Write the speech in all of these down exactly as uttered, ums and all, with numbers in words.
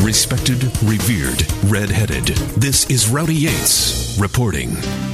Respected, revered, red-headed. This is Rowdy Yates reporting.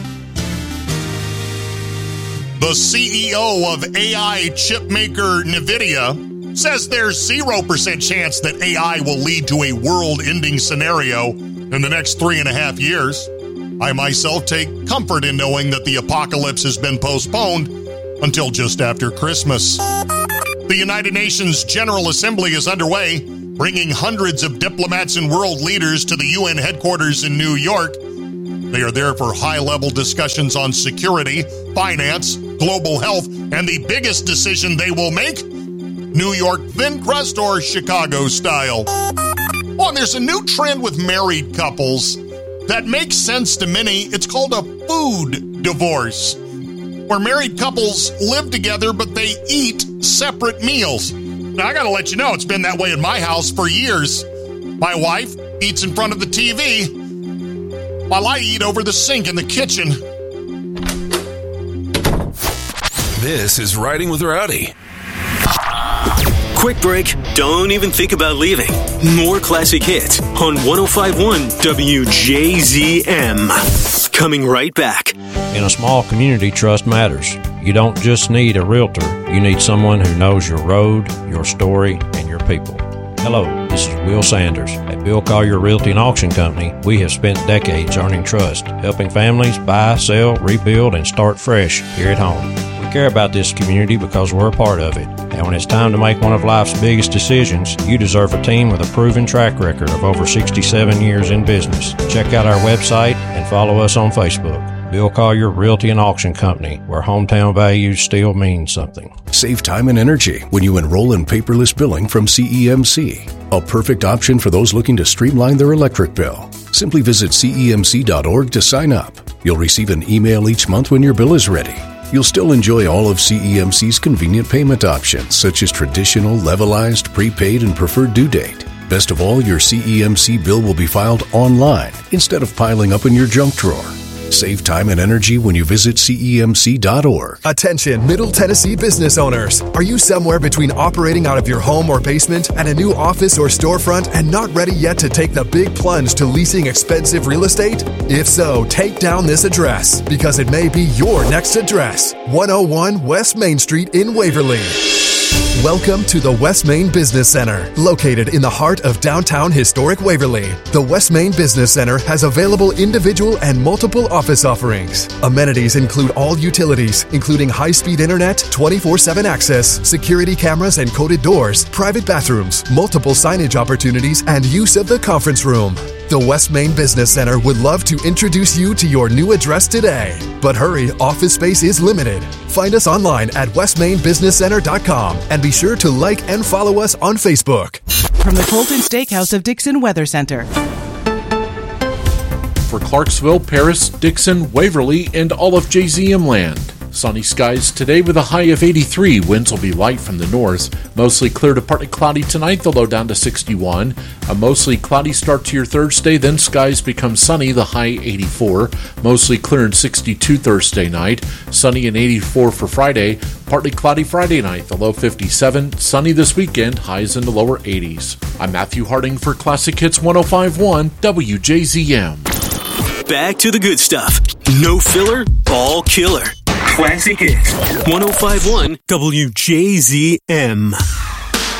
The C E O of A I chip maker NVIDIA says there's zero percent chance that A I will lead to a world-ending scenario in the next three and a half years. I myself take comfort in knowing that the apocalypse has been postponed until just after Christmas. The United Nations General Assembly is underway, bringing hundreds of diplomats and world leaders to the U N headquarters in New York. They are there for high-level discussions on security, finance, global health, and the biggest decision they will make, New York thin crust or Chicago style. Oh, and there's a new trend with married couples that makes sense to many. It's called a food divorce, where married couples live together, but they eat separate meals. Now, I gotta let you know, it's been that way in my house for years. My wife eats in front of the T V, while I eat over the sink in the kitchen. This is Riding with Rowdy. Quick break. Don't even think about leaving. More classic hits on one oh five point one W J Z M. Coming right back. In a small community, trust matters. You don't just need a realtor. You need someone who knows your road, your story, and your people. Hello, this is Will Sanders. At Bill Collier Realty and Auction Company, we have spent decades earning trust, helping families buy, sell, rebuild, and start fresh here at home. We care about this community because we're a part of it. And when it's time to make one of life's biggest decisions, you deserve a team with a proven track record of over sixty-seven years in business. Check out our website and follow us on Facebook. Bill Collier Realty and Auction Company, where hometown values still mean something. Save time and energy when you enroll in paperless billing from C E M C. A perfect option for those looking to streamline their electric bill. Simply visit C E M C dot org to sign up. You'll receive an email each month when your bill is ready. You'll still enjoy all of C E M C's convenient payment options, such as traditional, levelized, prepaid, and preferred due date. Best of all, your C E M C bill will be filed online instead of piling up in your junk drawer. Save time and energy when you visit C E M C dot org. Attention, Middle Tennessee business owners. Are you somewhere between operating out of your home or basement and a new office or storefront and not ready yet to take the big plunge to leasing expensive real estate? If so, take down this address because it may be your next address. one oh one West Main Street in Waverly. Welcome to the West Main Business Center, located in the heart of downtown historic Waverly. The West Main Business Center has available individual and multiple office offerings. Amenities include all utilities, including high-speed internet, twenty-four seven access, security cameras and coded doors, private bathrooms, multiple signage opportunities, and use of the conference room. The West Main Business Center would love to introduce you to your new address today. But hurry, office space is limited. Find us online at west main business center dot com and be sure to like and follow us on Facebook. From the Colton Steakhouse of Dixon Weather Center. For Clarksville, Paris, Dixon, Waverly, and all of J Z M land. Sunny skies today with a high of eighty-three. Winds will be light from the north. Mostly clear to partly cloudy tonight, the low down to sixty-one. A mostly cloudy start to your Thursday, then skies become sunny, the high eighty-four. Mostly clear and sixty-two Thursday night. Sunny and eighty-four for Friday. Partly cloudy Friday night, the low fifty-seven. Sunny this weekend, highs in the lower eighties. I'm Matthew Harding for Classic Hits one oh five point one W J Z M. Back to the good stuff. No filler, all killer. Classic Hits one oh five point one W J Z M.